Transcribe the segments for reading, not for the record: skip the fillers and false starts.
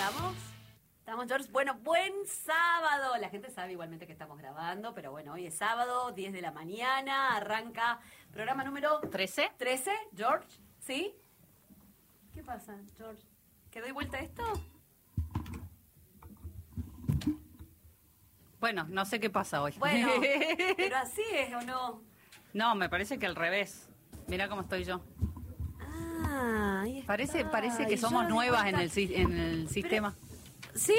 ¿Estamos? ¿Estamos, George? Bueno, buen sábado. La gente sabe igualmente que estamos grabando, pero bueno, hoy es sábado, 10 de la mañana, arranca programa número 13. 13, George, ¿sí? ¿Qué pasa, George? ¿Que doy vuelta a esto? Bueno, no sé qué pasa hoy. Bueno, pero así es, ¿o no? No, me parece que al revés. Mirá cómo estoy yo. Ah, ahí está. Parece que Y somos yo no di nuevas cuenta. en el sistema. Sí.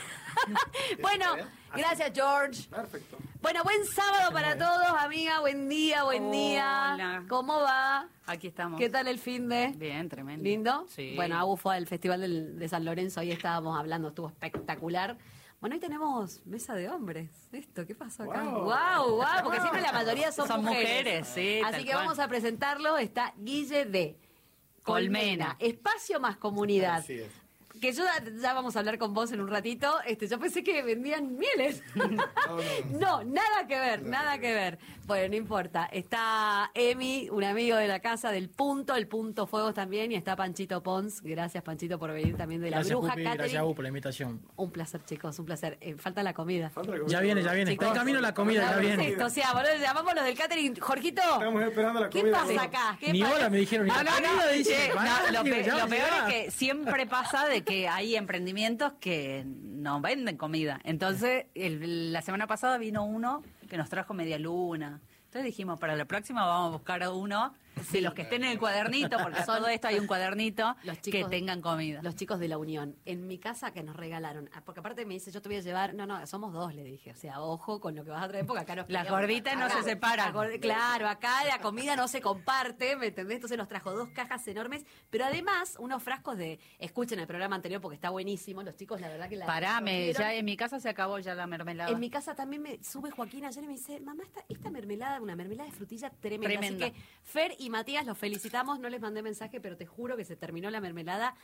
Bueno, gracias, George. Perfecto. Bueno, buen sábado para todos, amiga. Buen día, buen día. Hola. ¿Cómo va? Aquí estamos. ¿Qué tal el fin de? Bien, tremendo. ¿Lindo? Sí. Bueno, Agu fue al Festival de San Lorenzo, ahí estábamos hablando, estuvo espectacular. Bueno, hoy tenemos mesa de hombres. ¿Esto? ¿Qué pasó acá? ¡Wow! Porque siempre la mayoría son mujeres. Sí, Así tal que cual. vamos a presentarlo. Está Guille de Colmena. Espacio más comunidad. Así es. Que yo ya vamos a hablar con vos en un ratito. Yo pensé que vendían mieles. No, nada que ver, nada que ver. Bueno, no importa. Está Emi, un amigo de la casa del Punto, el Punto Fuegos también, y está Panchito Pons. Gracias, Panchito, por venir también de la Gracias, Bruja Pupi, Catering. gracias a vos por la invitación. Un placer, chicos, un placer. Falta la comida. Ya viene. Está Chicos, en camino la comida, ya ¿qué es viene. esto? O sea, boludo, llamamos los del catering. Jorgito, Estamos esperando la ¿qué comida. pasa acá? ¿Qué Ni pasa? hola me dijeron, ni No, la no, comida, no, dice. no, Vaya, lo digo, ya, peor ya. es que siempre pasa de que hay emprendimientos que no venden comida. Entonces, la semana pasada vino uno que nos trajo media luna. Entonces dijimos, para la próxima vamos a buscar a uno de los que estén en el cuadernito, porque a todo esto hay un cuadernito Los que chicos- tengan comida. Los chicos de la Unión. En mi casa que nos regalaron. Porque aparte me dice, yo te voy a llevar. No, somos dos, le dije. O sea, ojo con lo que vas a traer, porque acá nos Las peleamos. gorditas no Acá- se separan. Claro, acá la comida no se comparte, ¿me entendés? Entonces nos trajo 2 cajas enormes, pero además unos frascos de. Escuchen el programa anterior porque está buenísimo. Los chicos, la verdad que la. Parame, rompieron. ya en mi casa se acabó ya la mermelada. En mi casa también me sube Joaquín ayer y me dice, mamá, esta mermelada, una mermelada de frutilla tremenda. Tremenda. Así que Fer y Matías los felicitamos, no les mandé mensaje, pero te juro que se terminó la mermelada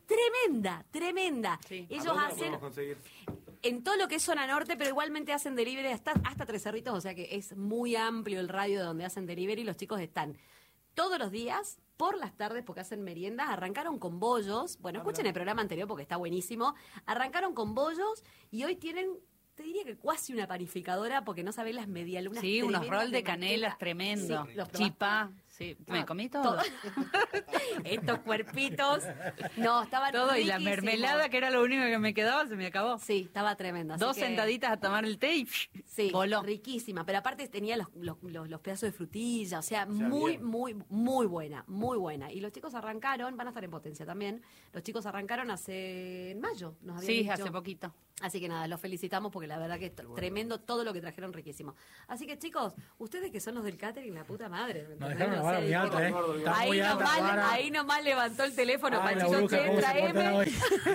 tremenda. Sí. Ellos ¿A dónde la hacen podemos conseguir? en todo lo que es zona norte, pero igualmente hacen delivery hasta Tres Cerritos, o sea que es muy amplio el radio de donde hacen delivery. Los chicos están todos los días, por las tardes, porque hacen meriendas. Arrancaron con bollos. Bueno, escuchen el programa anterior porque está buenísimo. Arrancaron con bollos y hoy tienen, te diría que casi una panificadora, porque no sabés las medialunas. Sí, unos tremendas rol de canelas manteca. tremendo. Sí, ¿los probaste? Chipá, sí, me Ah, comí todo. Estos cuerpitos. No, estaban Todo, y la riquísimos. mermelada, que era lo único que me quedaba, se me acabó. Sí, estaba tremenda. así 2 que- sentaditas a tomar el té y Sí, voló. riquísima, pero aparte tenía los pedazos de frutilla, o sea, sea, muy, bien. muy buena. Y los chicos arrancaron, van a estar en Potencia también, los chicos arrancaron en mayo, nos habían Sí, dicho. hace poquito. Así que nada, los felicitamos porque la verdad que es tremendo todo lo que trajeron, riquísimo. Así que chicos, ustedes que son los del catering, la puta madre. ¿me Nos entendés? dejaron la vara muy dijimos, alta, gordo, Está Ahí muy alta la nomás, vara. ahí nomás levantó el teléfono, Ay, la Panchito, bruja, che, ¿cómo se traeme. portará hoy?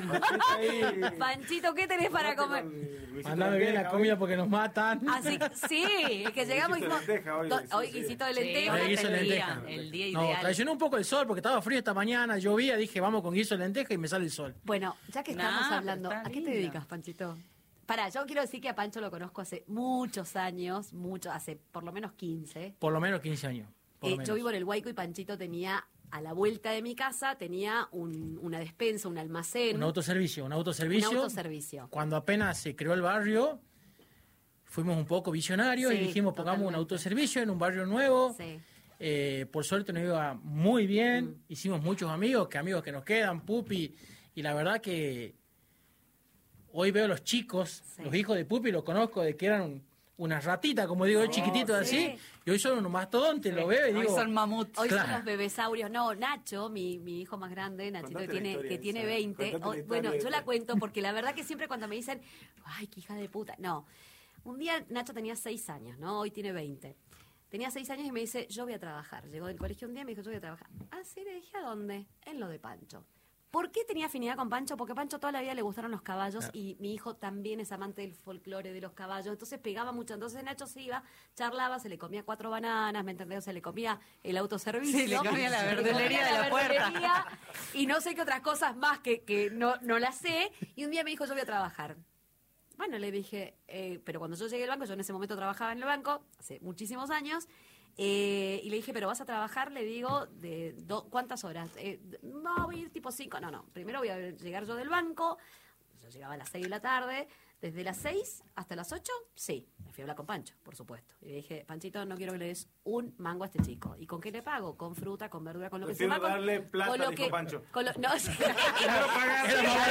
Panchito, ¿qué tenés para comer? Mandame bien la comida porque nos matan. Así, sí, es que llegamos y Guisito de lenteja hoy, hoy sí. guisito de Sí, lenteja. Hoy hoy guiso de el día, lenteja. el día No, ideal. traicionó un poco el sol porque estaba frío esta mañana, llovía, dije vamos con guiso de lenteja y me sale el sol. Bueno, ya que estamos No, pero hablando, está ¿a qué te lindo. dedicas, Panchito? Pará, yo quiero decir que a Pancho lo conozco hace muchos años, hace por lo menos 15. Por lo menos 15 años. por lo Yo menos. vivo en el Huayco y Panchito tenía, a la vuelta de mi casa, tenía una despensa, un almacén. Un autoservicio. Un autoservicio. Cuando apenas se creó el barrio, fuimos un poco visionarios Sí, y dijimos pongamos un totalmente. autoservicio en un barrio nuevo. Sí. Por suerte nos iba muy bien, hicimos muchos amigos que nos quedan, Pupi, y la verdad que hoy veo los chicos, Sí. los hijos de Pupi, los conozco de que eran unas ratitas, como digo, chiquititos sí. así, y hoy son unos mastodontes, lo veo y Hoy digo, son mamuts. Hoy Claro. son los bebesaurios. No, Nacho, mi hijo más grande, Nachito, Contate la historia que tiene esa. 20. Contate la historia Bueno, yo esa. la cuento porque la verdad que siempre cuando me dicen, ay, qué hija de puta. No, un día Nacho tenía 6 años, ¿no? Hoy tiene 20. Tenía 6 años y me dice, yo voy a trabajar. Llegó del colegio un día y me dijo, yo voy a trabajar. Ah, sí, le dije, ¿a dónde? En lo de Pancho. ¿Por qué tenía afinidad con Pancho? Porque a Pancho toda la vida le gustaron los caballos y mi hijo también es amante del folclore de los caballos, entonces pegaba mucho. Entonces Nacho se iba, charlaba, se le comía 4 bananas, ¿me entendés? Se le comía el autoservicio. Sí, le comía la se le verdulería comía de la puerta. verdulería y no sé qué otras cosas más que no las sé. Y un día me dijo, yo voy a trabajar. Bueno, le dije, pero cuando yo llegué al banco, yo en ese momento trabajaba en el banco, hace muchísimos años, y le dije, pero vas a trabajar, le digo, ¿cuántas horas? No, voy a ir tipo 5. No, primero voy a llegar yo del banco, Yo llegaba a las 6 de la tarde, desde las 6 hasta las 8, sí, me fui a hablar con Pancho, por supuesto. Y le dije, Panchito, no quiero que le des un mango a este chico. ¿Y con qué le pago? Con fruta, con verdura, con lo Prefiero que se darle plata, dijo Pancho. No, sí. Quiero pagar.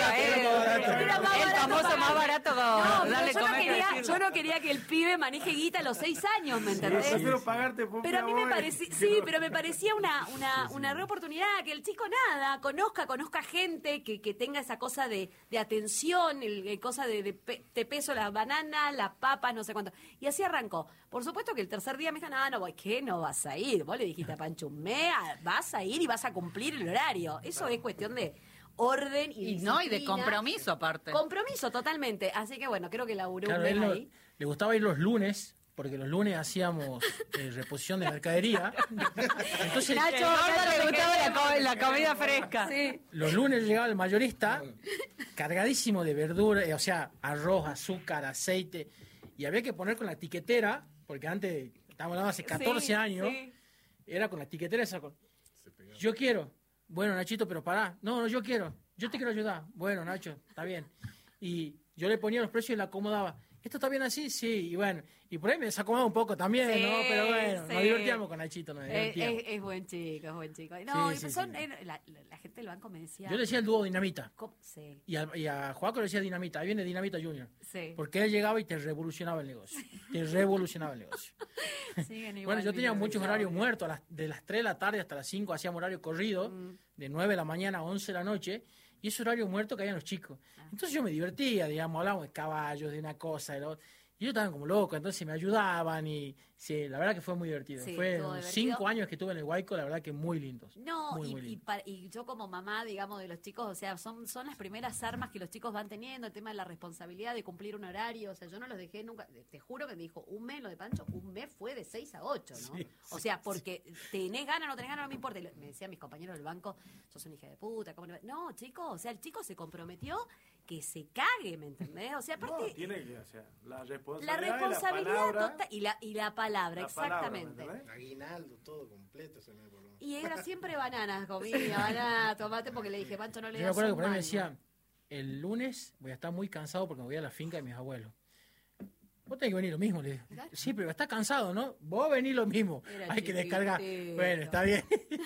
Era más El barato famoso pagar. más barato No, pero darle yo no, comer que quería, decirlo. yo no quería que el pibe maneje guita a los 6 años, ¿me entendés? Prefiero pagarte, Pupi, Pero a mí me voy. parecía, sí, pero me parecía una re oportunidad, que el chico nada, conozca gente, que tenga esa cosa de atención, el cosa de te peso las bananas, las papas, no sé cuánto. Y así arrancó. Por supuesto que el tercer día me dijo, no voy, ¿qué? No vas a ir. Vos le dijiste a Pancho, vas a ir y vas a cumplir el horario. Eso es cuestión de orden y Y de disciplina. compromiso aparte. Compromiso, totalmente. Así que bueno, creo que laburó Claro, un él mes ahí. le gustaba ir los lunes, porque los lunes hacíamos reposición de mercadería. Entonces, Nacho, le gustaba la comida fresca. Sí. los lunes llegaba el mayorista cargadísimo de verdura, o sea, arroz, azúcar, aceite, y había que poner con la tiquetera, porque antes, estamos hablando hace 14 Sí, años, sí. era con la tiquetera esa. Yo quiero. Bueno, Nachito, pero pará. No, yo quiero. Yo te quiero ayudar. Bueno, Nacho, está bien. Y yo le ponía los precios y la acomodaba. ¿Esto está bien así? Sí. Y bueno, y por ahí me desacomodaba un poco también, Sí, ¿no? Pero bueno, sí. nos divertíamos con Nachito, nos divertíamos. Es buen chico, es buen chico. No, Sí, y sí, son, sí. la gente del banco me decía... Yo le decía el dúo Dinamita. ¿cómo? Sí, Y a Joaco le decía Dinamita. Ahí viene Dinamita Junior. sí. Porque él llegaba y te revolucionaba el negocio. Te revolucionaba el negocio. Siguen igual, Bueno, yo tenía mira, muchos mira, horarios mira. muertos. De las 3 de la tarde hasta las 5 hacíamos horario corrido. De 9 de la mañana a 11 de la noche. Y ese horario muerto caían los chicos. Entonces yo me divertía, digamos, hablábamos de caballos, de una cosa, de la otra. Y ellos estaban como locos, entonces me ayudaban y sí, la verdad que fue muy divertido. Sí, fue estuvo 5 divertido. años que estuve en el Huayco, la verdad que muy lindos. No, muy, muy y lindos. yo como mamá, digamos, de los chicos, o sea, son las primeras armas que los chicos van teniendo, el tema de la responsabilidad de cumplir un horario, o sea, yo no los dejé nunca, te juro que me dijo, un mes lo de Pancho, un mes fue de 6 a 8, ¿no? Sí, O sea, porque tenés ganas, no tenés ganas, no me importa. Y me decían mis compañeros del banco, sos una hija de puta, ¿cómo no? No, chicos, o sea, el chico se comprometió que se cague, ¿me entendés? O sea, No, aparte... tiene que, o sea, la La responsabilidad, responsabilidad total total y la palabra, exactamente. Aguinaldo, todo completo se me por lo menos. Y era siempre bananas, comida, banana, tomate, porque le dije, Pancho, no le Yo me das acuerdo que un por ahí me mango. decía, el lunes voy a estar muy cansado porque me voy a la finca de mis abuelos. Vos tenés que venir lo mismo, le digo. Claro. Sí, pero estás cansado, ¿no? Vos venís lo mismo. Era Hay que descargar. chiquitito. Bueno, está bien.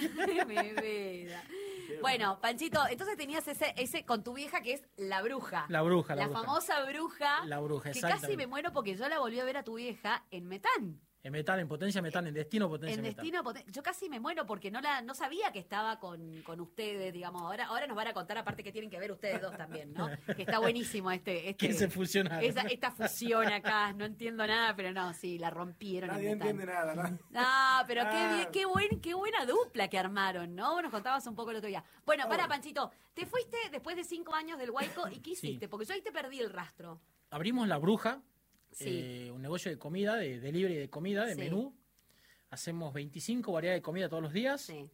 Mi vida. Bueno, Panchito, entonces tenías ese con tu vieja que es la bruja. La bruja, la La bruja. famosa bruja. La bruja, que exactamente. casi me muero porque yo la volví a ver a tu vieja en Metán. En metal, en potencia metal, en destino potencia En metal. Destino Yo casi me muero porque no sabía que estaba con ustedes, digamos. Ahora nos van a contar, aparte que tienen que ver ustedes dos también, ¿no? Que está buenísimo Que se fusionaron. esta fusión acá. No entiendo nada, pero no, sí, la rompieron. Nadie en Metán. entiende nada, ¿no? No, pero Ah. qué buena dupla que armaron, ¿no? Vos nos contabas un poco el otro día. Bueno, para, Panchito, te fuiste después de 5 años del Huayco y ¿qué Sí. hiciste? Porque yo ahí te perdí el rastro. Abrimos La Bruja, Sí. un negocio de comida, de delivery de comida, de Sí. menú. Hacemos 25 variedades de comida todos los días. Sí.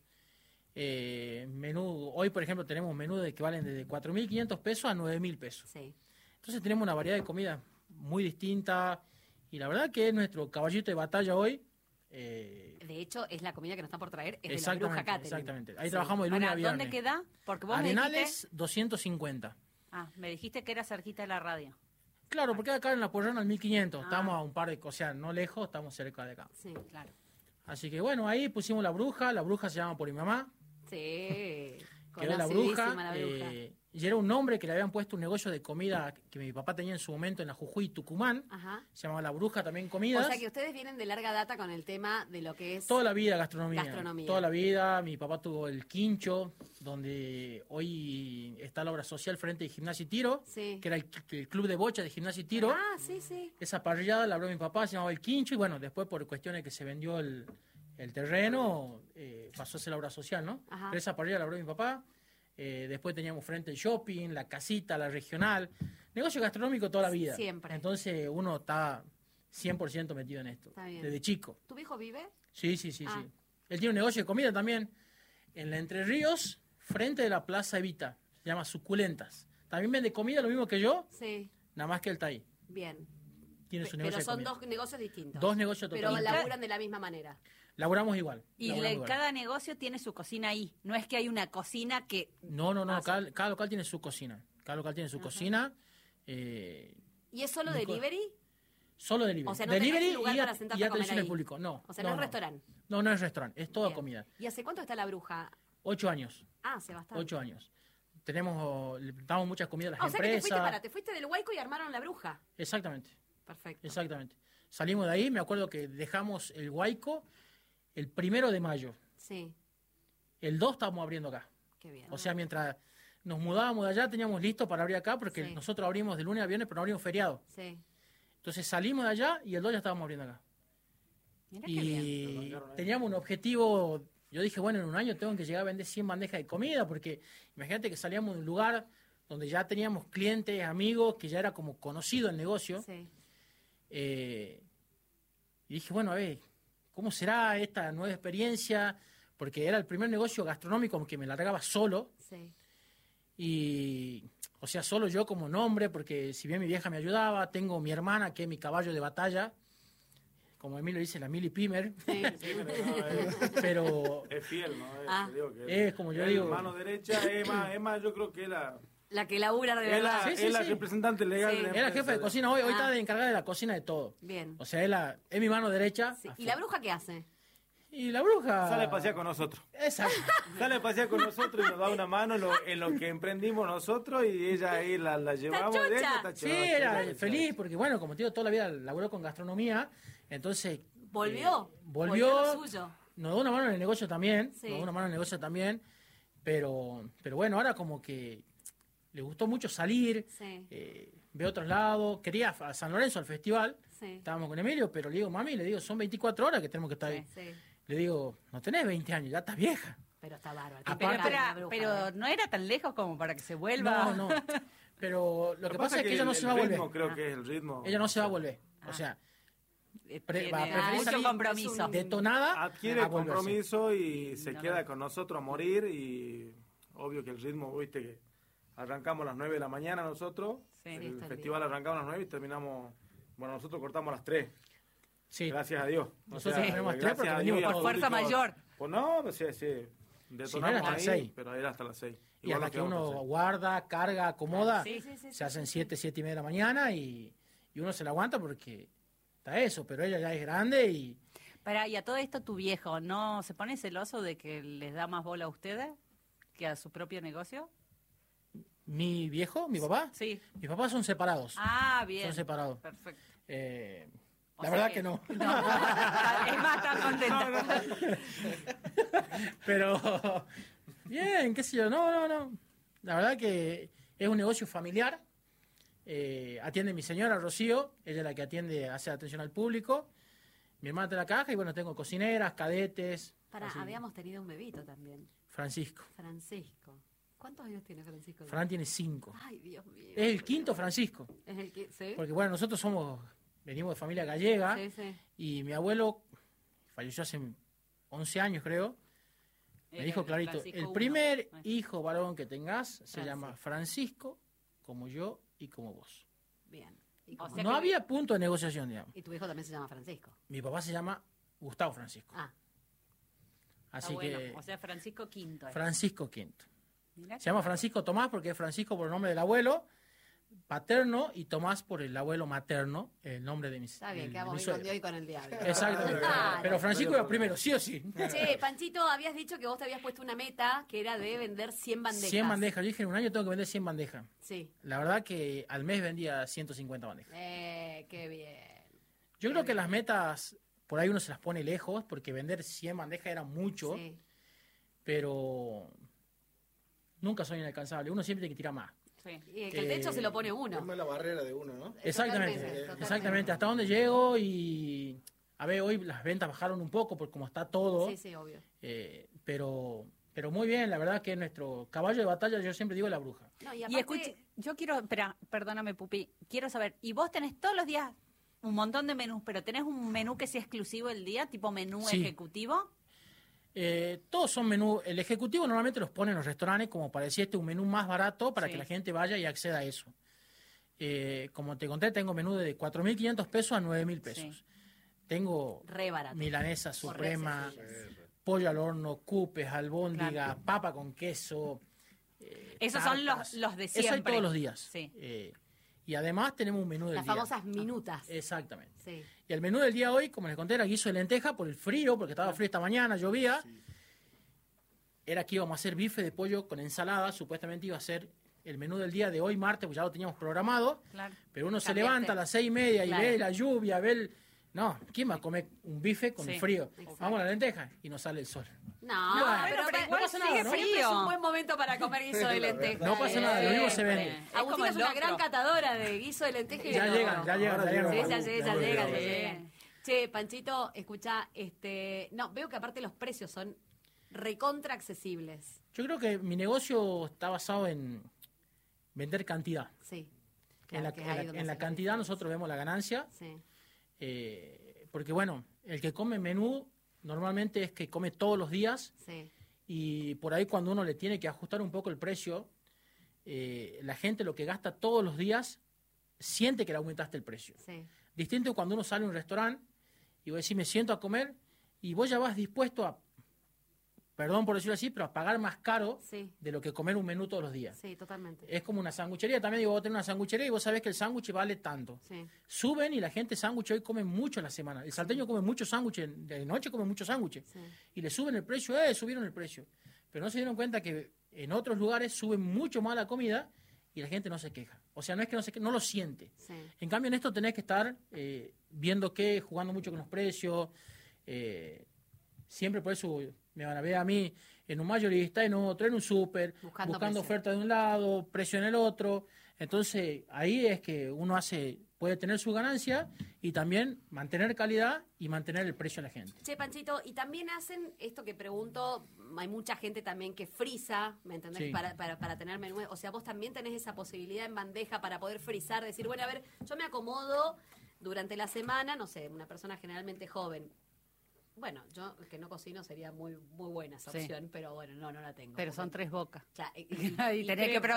Menú, hoy por ejemplo tenemos menú que valen desde 4.500 pesos a 9.000 pesos. Sí. Entonces tenemos una variedad de comida muy distinta y la verdad que es nuestro caballito de batalla hoy. De hecho, es la comida que nos están por traer, es de la Exactamente, bruja Catering. exactamente. Ahí trabajamos de lunes a Para, viernes. ¿dónde queda? Porque vos me Arenales dijiste... 250. Me dijiste que era cerquita de la radio. Claro, porque acá en la Porrona al 1500, Ah. estamos a un par de, o sea, no lejos, estamos cerca de acá. Sí. Claro. Así que bueno, ahí pusimos la bruja se llama por mi mamá, Sí. quedó la Conocidísima bruja, la bruja. y era un nombre que le habían puesto un negocio de comida que mi papá tenía en su momento en la Jujuy, Tucumán, Ajá. se llamaba La Bruja también O Comidas. sea que ustedes vienen de larga data con el tema de lo que es... Toda la vida gastronomía. Gastronomía. Toda la vida. Mi papá tuvo el Quincho, donde hoy está la obra social frente de Gimnasia y Tiro, Sí. que era el club de bocha de Gimnasia y Tiro. Ah, sí, sí. Esa parrillada la abrió mi papá, se llamaba el Quincho, y bueno, después por cuestiones que se vendió el terreno, pasó a ser la obra social, ¿no? Ajá. Pero esa parrilla la abrió mi papá. Después teníamos frente el shopping, la casita, la regional. Negocio gastronómico toda la vida. Siempre. Entonces uno está 100% metido en esto. Está bien. Desde chico. ¿Tu viejo vive? Sí, sí, sí, Ah. sí. Él tiene un negocio de comida también en la Entre Ríos, frente de la Plaza Evita. Se llama Suculentas. También vende comida lo mismo que yo, Sí. nada más que él está ahí. Bien. Tiene su Pero negocio de son comida. dos negocios distintos. Dos negocios Pero totalmente. laburan de la misma manera. Laburamos igual. Y laburamos igual. cada negocio tiene su cocina ahí. No es que hay una cocina que... No, Ah, sí. cada local tiene su cocina. Cada local tiene su cocina. ¿Y es solo Nico- delivery? Solo delivery. O sea, no delivery tenés lugar y, para sentarte y a comer atención al ahí. público. No. O sea, no es restaurante. No, no es restaurante. Es toda Bien. comida. ¿Y hace cuánto está La Bruja? 8 años. Ah, hace bastante. 8 años. Le damos muchas comidas a las Ah, o sea que empresas. te fuiste del Huayco y armaron La Bruja. Exactamente. Perfecto. Exactamente. Salimos de ahí, me acuerdo que dejamos el Huayco el 1 de mayo. Sí, El 2 estábamos abriendo acá. qué bien. O sea, mientras nos mudábamos de allá, teníamos listo para abrir acá, porque Sí. nosotros abrimos de lunes a viernes, pero no abrimos feriado. Sí. Entonces salimos de allá y el 2 ya estábamos abriendo acá. Mirá qué bien. Y teníamos un objetivo, yo dije, bueno, en un año tengo que llegar a vender 100 bandejas de comida, porque imagínate que salíamos de un lugar donde ya teníamos clientes, amigos, que ya era como conocido el negocio. Sí. Y dije, bueno, a ver, ¿cómo será esta nueva experiencia? Porque era el primer negocio gastronómico que me largaba solo. Sí. Y, o sea, solo yo como nombre, porque si bien mi vieja me ayudaba, tengo mi hermana, que es mi caballo de batalla, como Emilio dice, la Mili Pimer, Sí. pero Es fiel, ¿no? Ah. Te digo que es como yo es digo. mano derecha, Emma, yo creo que es La que labura de es la, verdad. Sí, sí, es la sí. representante legal Sí. de la era empresa. jefe de cocina, hoy Ah. está de encargada de la cocina de todo. Bien. O sea, es mi mano derecha. Sí. a ¿Y full. La Bruja qué hace? Y la bruja... Sale a pasear con nosotros. Exacto. Sale a pasear con nosotros y nos da una mano en lo que emprendimos nosotros y ella ahí la llevamos de chocha. ella. Está Sí, chocha, era está feliz, porque bueno, como te digo, toda la vida laburó con gastronomía, entonces... ¿Volvió? Volvió, a lo suyo. nos da una mano en el negocio también, Sí. nos da una mano en el negocio también, pero bueno, ahora como que le gustó mucho salir, Sí. ve otros lados, quería a San Lorenzo al festival, Sí. estábamos con Emilio, pero le digo, mami, le digo, son 24 horas que tenemos que estar ahí. Sí. Le digo, no tenés 20 años, ya estás vieja. Pero está bárbaro. Aparte- Pero, Impecable espera, La Bruja, pero ¿eh? no era tan lejos como para que se vuelva. No, no. Pero lo que pasa es que ella no se va a el volver. ritmo, creo que es el ritmo. Ella no se va a volver. O Ah. sea, Tiene va a preferir mucho salir compromiso. detonada Adquiere a volverse. compromiso y se No, queda no. con nosotros a morir y obvio que el ritmo, viste que arrancamos a las 9 de la mañana nosotros, Sí. Sí, el está festival arrancamos a las 9 y terminamos, bueno, nosotros cortamos a las 3, Sí. gracias a Dios. Nosotros tenemos gracias 3 porque a venimos Dios y al por fuerza público. mayor. Pues no, pues sí, detonamos hasta las ahí, 6. pero era hasta las 6. Y hasta que uno guarda, carga, acomoda, Sí, se hacen 7, 7 y media de la mañana y uno se la aguanta porque está eso, pero ella ya es grande y Y a todo esto, tu viejo, ¿no se pone celoso de que les da más bola a ustedes que a su propio negocio? mi viejo, mi papá, Sí. mis papás son separados. Ah, bien. Son separados. Perfecto. O La sea verdad que no. Es más, está contenta. Pero, bien, qué sé yo, no. La verdad que es un negocio familiar. Atiende mi señora, Rocío, ella es la que atiende, hace atención al público. Mi hermana está en la caja y bueno, tengo cocineras, cadetes. Pará, así. habíamos tenido un bebito también. Francisco. Francisco. ¿Cuántos años tiene Francisco? Fran tiene 5. Ay, Dios mío. Es el quinto Francisco. Es el que, ¿sí? Porque bueno, nosotros venimos de familia gallega Sí, sí. y mi abuelo falleció hace 11 años, creo. Me Era dijo el clarito, Francisco el uno. primer Ah. hijo varón que tengas se Francisco. llama Francisco, como yo y como vos. Bien. ¿Y, O cómo- sea No que- había punto de negociación, digamos. y tu hijo también se llama Francisco. Mi papá se llama Gustavo Francisco. Ah, Está Así bueno. que O sea, Francisco Quinto. Francisco Quinto. Mirá Se llama qué Francisco Tomás porque es Francisco por el nombre del abuelo paterno y Tomás por el abuelo materno, el nombre de mis está bien, del- quedamos mi bien con suegro. Dios y con el diablo. Exactamente. Claro. Pero Francisco iba primero, sí o sí. Che, Panchito, habías dicho que vos te habías puesto una meta que era de vender 100 bandejas. 100 bandejas. Yo dije, en un año tengo que vender 100 bandejas. Sí. La verdad que al mes vendía 150 bandejas. Qué bien. Yo creo que las metas, por ahí uno se las pone lejos, porque vender 100 bandejas era mucho, Sí. pero nunca son inalcanzables. Uno siempre tiene que tirar más. Sí. Y que el techo se lo pone uno. Es más la barrera de uno, ¿no? Exactamente, Totalmente. exactamente. Hasta dónde llego y... A ver, hoy las ventas bajaron un poco por como está todo, Sí, sí, obvio. pero muy bien, la verdad que nuestro caballo de batalla, yo siempre digo la bruja. No, y Y aparte, escuche, yo quiero, espera, perdóname, Pupi, quiero saber, ¿y vos tenés todos los días un montón de menús, pero tenés un menú que sea exclusivo el día, tipo menú Sí. ejecutivo? Todos son menús, el ejecutivo normalmente los pone en los restaurantes como para decir un menú más barato para Sí. que la gente vaya y acceda a eso. Como te conté, tengo menú de 4.500 pesos a 9.000 pesos. Sí. Tengo re barato. milanesa suprema, sí, sí. pollo al horno, cupes, albóndiga, Claro. papa con queso, Esos son tartas. los de Eso hay siempre. todos los días. Sí. Y además tenemos un menú del Las día. famosas minutas. Exactamente. Sí. Y el menú del día hoy, como les conté, era guiso de lenteja por el frío, porque estaba frío esta mañana, llovía. Era que íbamos a hacer bife de pollo con ensalada, supuestamente iba a ser el menú del día de hoy, martes, pues ya lo teníamos programado. Claro. Pero uno se Cambiaste. levanta a las 6:30 y Claro. ve la lluvia, ve el... No, ¿quién va a comer un bife con Sí. frío? Exacto. Vamos a la lenteja y nos sale el sol. No, Bueno, pero igual pasa nada, sigue ¿no? siempre es un frío. buen momento para comer guiso de lenteja. No pasa nada, lo único se Siempre. vende. Es como Agustina es el una locro. gran catadora de guiso de lenteja. y Ya de llegan, locro. ya llegan, Ahora ya llegan. Sí, llegan. ya Ya llegan, ya Sí. llegan. Che, Panchito, escucha, no, veo que aparte los precios son recontra accesibles. Yo creo que mi negocio está basado en vender cantidad. Sí. En la, Claro, que en ahí la- donde en la se cantidad diferencia. nosotros vemos la ganancia, Sí, porque bueno, el que come menú normalmente es que come todos los días sí, y por ahí cuando uno le tiene que ajustar un poco el precio, la gente lo que gasta todos los días siente que le aumentaste el precio. sí. Distinto cuando uno sale a un restaurante y vos decís, me siento a comer y vos ya vas dispuesto a, perdón por decirlo así, pero a pagar más caro Sí. de lo que comer un menú todos los días. Sí, totalmente. Es como una sanguchería, también digo, vos tenés una sanguchería y vos sabés que el sándwich vale tanto. Sí, Suben y la gente sándwich hoy come mucho a la semana. El salteño come mucho sándwich, de noche come mucho sándwich. sí. Y le suben el precio, subieron el precio. Pero no se dieron cuenta que en otros lugares suben mucho más la comida y la gente no se queja. O sea, no es que no se queje, no lo siente. Sí. En cambio, en esto tenés que estar viendo qué, jugando mucho con los precios. Siempre por eso me van a ver a mí en un mayorista, en otro, en un súper, Buscando buscando precio. oferta de un lado, precio en el otro. Entonces, ahí es que uno puede tener su ganancia y también mantener calidad y mantener el precio a la gente. Che, Panchito, y también hacen esto que pregunto, hay mucha gente también que frisa, ¿me entendés? Sí. Para tener menú. O sea, vos también tenés esa posibilidad en bandeja para poder frizar, decir, bueno, a ver, yo me acomodo durante la semana, no sé, una persona generalmente joven. Bueno, yo que no cocino sería muy buena esa Sí. opción, pero bueno, no la tengo. Pero son 3 bocas. Claro, Y tenés que,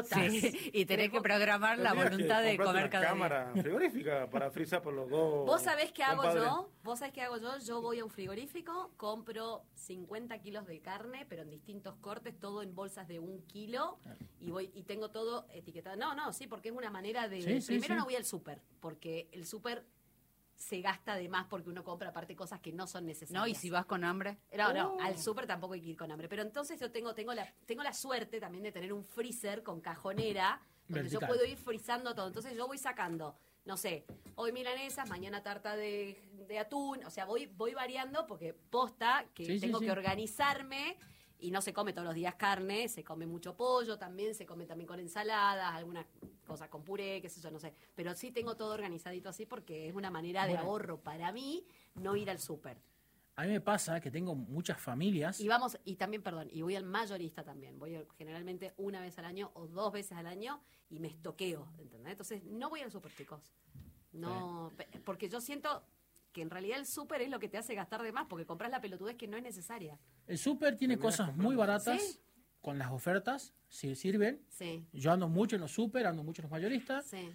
y tenés que programar la Tendrías que voluntad de comprarte comer una cada día. cámara frigorífica para frizar por los dos. ¿Vos sabés qué hago compadres. yo? ¿Vos sabés qué hago yo? Yo voy a un frigorífico, compro 50 kilos de carne, pero en distintos cortes, todo en bolsas de 1 kilo, y tengo todo etiquetado. No, sí, porque es una manera de... Sí, sí, primero sí. no voy al súper, porque el súper se gasta de más porque uno compra aparte cosas que no son necesarias. No, y si vas con hambre. No, al súper tampoco hay que ir con hambre. Pero entonces yo tengo la suerte también de tener un freezer con cajonera donde Vertical. yo puedo ir frizando todo. Entonces yo voy sacando, no sé, hoy milanesas, mañana tarta de atún. O sea, voy variando porque posta que Sí, sí, tengo sí. que organizarme y no se come todos los días carne, se come mucho pollo también, se come también con ensaladas, algunas cosas con puré, qué sé yo, no sé. Pero sí tengo todo organizadito así porque es una manera de Bueno. ahorro para mí no ir al súper. A mí me pasa que tengo muchas familias. Y también, perdón, y voy al mayorista también. Generalmente una vez al año o 2 veces al año y me estoqueo, ¿entendés? Entonces, no voy al súper, chicos. No, porque yo siento que en realidad el súper es lo que te hace gastar de más, porque compras la pelotudez que no es necesaria. El súper tiene Terminas cosas comprando. muy baratas Sí. con las ofertas, si sirven. Sí, Yo ando mucho en los súper, ando mucho en los mayoristas. sí.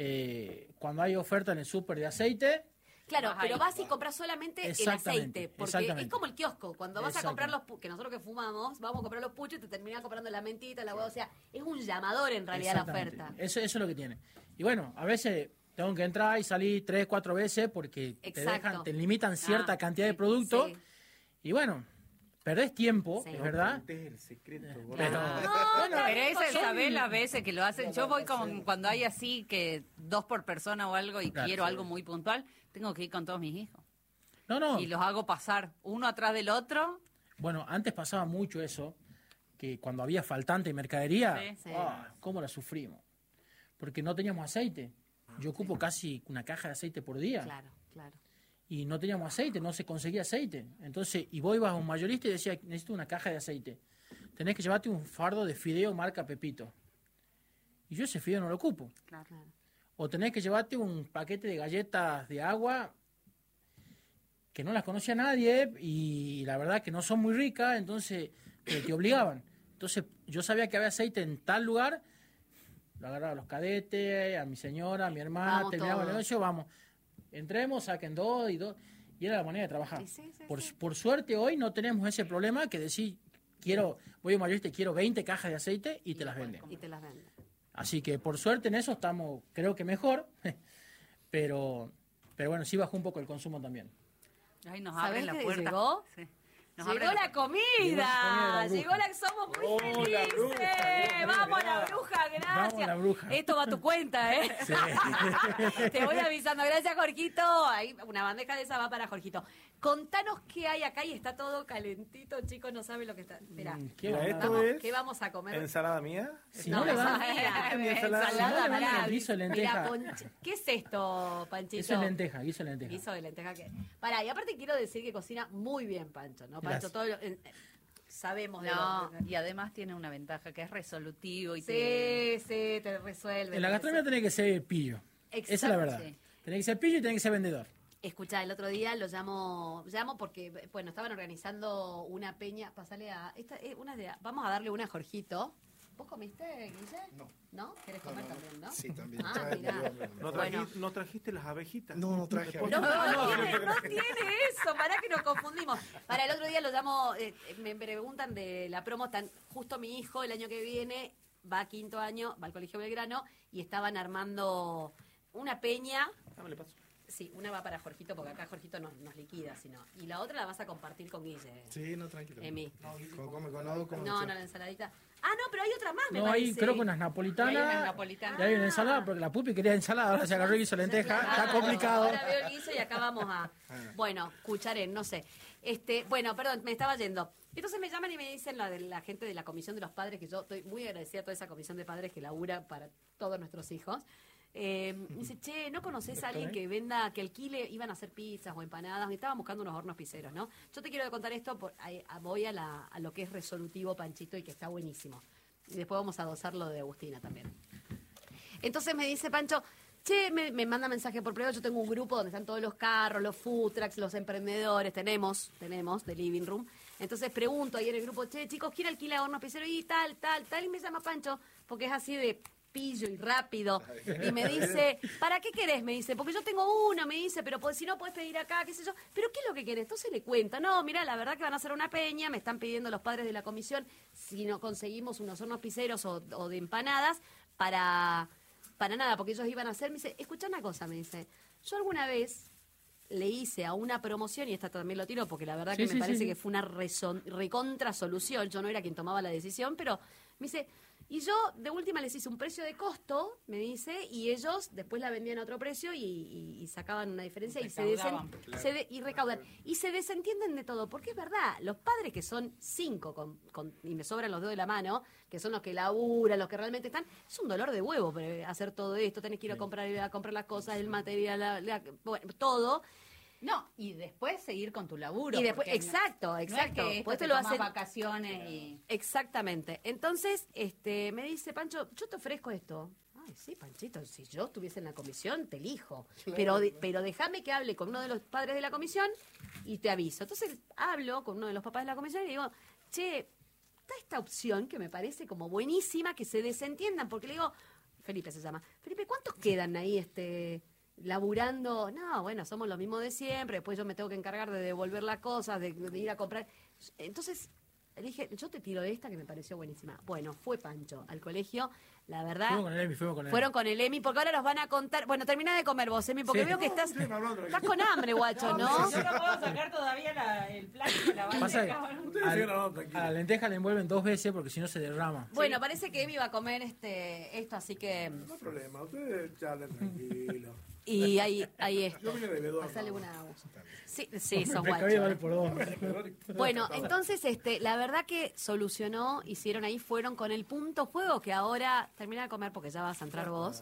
Cuando hay oferta en el súper de aceite, Claro, Vas pero ahí. vas y compras solamente el Exactamente, aceite, porque exactamente. es como el kiosco, cuando vas a comprar Exactamente. que nosotros que fumamos, vamos a comprar los puchos y te terminas comprando la mentita, la hueá, o sea, es un llamador en realidad la exactamente. oferta. Eso es lo que tiene. Y bueno, a veces tengo que entrar y salir 3, 4 veces porque Exacto. te limitan cierta cantidad de productos. Sí. Y bueno, perdés tiempo, Sí. es verdad. Este es el secreto. gordo. Pero, No, Pero ese porque- saber las veces que lo hacen. Yo voy con cuando hay así que 2 por persona o algo y Claro, quiero sí. algo muy puntual, tengo que ir con todos mis hijos. no. Y los hago pasar uno atrás del otro. Bueno, antes pasaba mucho eso, que cuando había faltante de mercadería, Sí. Sí. ¿cómo la sufrimos? Porque no teníamos aceite. Yo ocupo casi una caja de aceite por día. Claro, claro. Y no teníamos aceite, no se conseguía aceite. Entonces, y vos ibas a un mayorista y decías, necesito una caja de aceite. Tenés que llevarte un fardo de fideo marca Pepito. Y yo ese fideo no lo ocupo. Claro. O tenés que llevarte un paquete de galletas de agua que no las conocía nadie y la verdad que no son muy ricas, entonces te obligaban. Entonces yo sabía que había aceite en tal lugar, lo agarraba a los cadetes, a mi señora, a mi hermana, Vamos terminaba el todos. negocio, vamos, entremos, saquen 2 y 2. Y era la manera de trabajar. Sí. Por suerte hoy no tenemos ese problema que decir, voy a un mayorista y quiero 20 cajas de aceite y te las vende. Y te las venden. Así que por suerte en eso estamos, creo que mejor, pero bueno, sí bajó un poco el consumo también. Ay, nos ¿Sabés abren la qué puerta. llegó? Sí. Nos Llegó abren la comida, llegó la... Somos muy Oh, la felices. bruja, Vamos la bruja, gracias. Vamos, la bruja. Esto va a tu cuenta, ¿eh? Sí. Te voy avisando. Gracias, Jorgito. Ahí, una bandeja de esa va para Jorgito. Contanos qué hay acá y está todo calentito, chicos, no saben lo que está. Espera, ¿Qué Mira, onda? esto vamos, es ¿qué vamos a comer? ensalada mía. Si no le dan- Mi ensalada. Si no le dan pará. el guiso de lenteja. Mira, ¿qué es esto, Panchito? Guiso de lenteja, guiso de lenteja. Guiso de lenteja. Pará, y aparte quiero decir que cocina muy bien, Pancho, ¿no? Pancho, Gracias. todo sabemos de No, lo- y además tiene una ventaja que es resolutivo y Sí, sí, te resuelve. En la gastronomía tenés que ser pillo. Esa es la verdad. sí. Tenés que ser pillo y tenés que ser vendedor. Escuchá, el otro día lo llamo porque, bueno, estaban organizando una peña, pasale a, vamos a darle una a Jorgito. ¿Vos comiste, Guille? No. ¿No? ¿Querés comer también, no? Sí, también. Ah, Trae, mirá. ¿No, Bueno. ¿No trajiste las abejitas? No traje No, no tiene eso, para que nos confundimos. Para el otro día lo llamo, me preguntan de la promo, justo mi hijo el año que viene va a 5º año, va al Colegio Belgrano y estaban armando una peña. Dame, le paso. Sí, una va para Jorgito, porque acá Jorgito nos liquida, sino. Y la otra la vas a compartir con Guille. Sí, no, tranquilo. Emi. Come con algo, como No, la ensaladita. Ah, no, pero hay otra más, me No, parece. ahí creo que unas Y hay napolitanas. unas napolitanas. Y hay una ensalada, porque la pupi quería ensalada, ahora se agarró y hizo lenteja. Ah, Está complicado. Ahora veo el guiso y acá vamos a... Bueno, escucharé, no sé. Bueno, perdón, me estaba yendo. Entonces me llaman y me dicen la gente de la comisión de los padres, que yo estoy muy agradecida a toda esa comisión de padres que labura para todos nuestros hijos. Me dice, che, ¿no conoces a alguien que venda, que alquile, iban a hacer pizzas o empanadas? Y estaban buscando unos hornos pizzeros, ¿no? Yo te quiero contar esto, voy a lo que es resolutivo, Panchito, y que está buenísimo. Y después vamos a dosar lo de Agustina también. Entonces me dice Pancho, che, me manda mensaje por privado, yo tengo un grupo donde están todos los carros, los food trucks, los emprendedores, tenemos de Living Room. Entonces pregunto ahí en el grupo, che, chicos, ¿quién alquila hornos pizzeros? Y tal, y me llama Pancho, porque es así de pillo y rápido. Y me dice, ¿para qué querés? Me dice, porque yo tengo uno, me dice, pero si no podés pedir acá, qué sé yo. ¿Pero qué es lo que querés? Entonces le cuenta, no, mira, la verdad que van a hacer una peña, me están pidiendo los padres de la comisión si no conseguimos unos hornos pizzeros o de empanadas para nada, porque ellos iban a hacer, me dice, escucha una cosa, me dice, yo alguna vez le hice a una promoción, y esta también lo tiro porque la verdad Sí, que me parece sí. que fue una recontra solución, yo no era quien tomaba la decisión, pero me dice, y yo de última les hice un precio de costo, me dice, y ellos después la vendían a otro precio y sacaban una diferencia Recaudaban. y recaudan. Y se desentienden de todo, porque es verdad, los padres que son 5, y me sobran los dedos de la mano, que son los que laburan, los que realmente están, es un dolor de huevo hacer todo esto, tenés que ir a comprar las cosas, el material, bueno, todo. No, y después seguir con tu laburo. Y después, porque exacto. No es que esto Pues te te lo tomás hacen vacaciones y... Exactamente. Entonces, me dice, Pancho, yo te ofrezco esto. Ay, sí, Panchito, si yo estuviese en la comisión, te elijo. Pero déjame que hable con uno de los padres de la comisión y te aviso. Entonces, hablo con uno de los papás de la comisión y digo, che, está esta opción que me parece como buenísima, que se desentiendan, porque le digo, Felipe se llama, Felipe, ¿cuántos quedan ahí, laburando? No, bueno, somos lo mismo de siempre, después yo me tengo que encargar de devolver las cosas, de ir a comprar. Entonces, le dije, yo te tiro esta que me pareció buenísima. Bueno, fue Pancho al colegio, la verdad. Fueron con el Emi, porque ahora nos van a contar. Bueno, termina de comer vos, Emi, porque Sí. veo que estás con hambre, guacho, ¿no? Yo no puedo sacar todavía el plástico, la Pasa que Ustedes sigan hablando, a tranquilo. la lenteja la envuelven 2 veces porque si no se derrama. Bueno, parece que Emi va a comer esto, así que. No hay problema, ustedes charlen tranquilo. Y ahí Yo vine de bebedor. pasale ¿no? una agua. Sí, son Pescadillo vale guachos. por 2. Bueno, entonces, la verdad que solucionó, fueron con el punto fuego, que ahora termina de comer porque ya vas a entrar vos.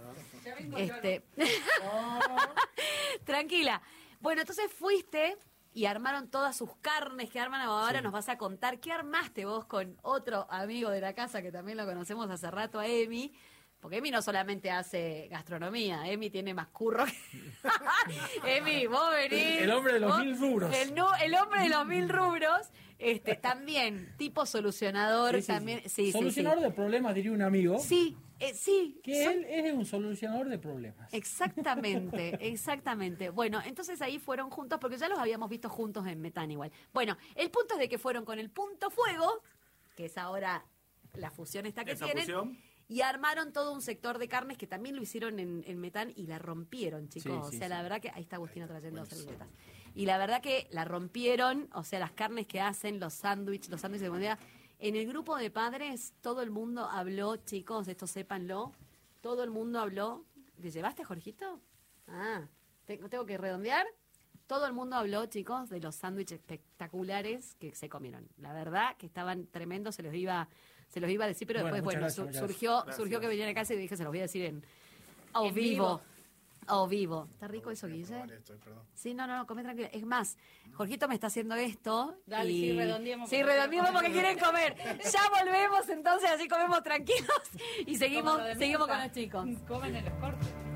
Tranquila. Bueno, entonces fuiste y armaron todas sus carnes que arman ahora. Nos vas a contar qué armaste vos con otro amigo de la casa que también lo conocemos hace rato, a Emi. Porque Emi no solamente hace gastronomía, Emi tiene más curro que... Emi, vos venís... El hombre de los vos- 1000 rubros. El hombre de los 1000 rubros, también, tipo solucionador, Sí, sí, también... sí. Sí, Solucionador de problemas, diría un amigo. Sí, sí. Que son- él es un solucionador de problemas. Exactamente. Bueno, entonces ahí fueron juntos, porque ya los habíamos visto juntos en Metán igual. Bueno, el punto es de que fueron con el punto fuego que es ahora la fusión esta que Esa tienen. fusión. Y armaron todo un sector de carnes que también lo hicieron en Metán y la rompieron, chicos. Sí, o sea, sí, la verdad que ahí está Agustina trayendo servilletas. Y la verdad que la rompieron, o sea, las carnes que hacen, los sándwiches de comida. En el grupo de padres, todo el mundo habló, chicos, esto sépanlo, todo el mundo habló. ¿Te llevaste, Jorgito? Ah, tengo que redondear. Todo el mundo habló, chicos, de los sándwiches espectaculares que se comieron. La verdad que estaban tremendos, se los iba a decir, pero Bueno, después, muchas gracias, muchas surgió gracias. que venía a casa y dije, se los voy a decir En vivo. vivo. Ao vivo. ¿Está rico eso, Guille? Vale, esto, perdón. Sí, no, come tranquila. Es más, Jorgito me está haciendo esto. Dale, y... sí, redondeemos. Sí, redondeemos porque quieren comer. Ya volvemos, entonces así comemos tranquilos y seguimos con los chicos. Comen en los cortes.